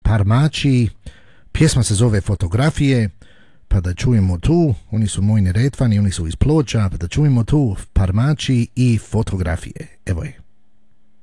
Parmači, pjesma se zove Fotografije, pa da čujemo tu, oni su moji Neretvani, oni su iz Ploča, pa da čujemo tu Parmači i Fotografije. Evo je.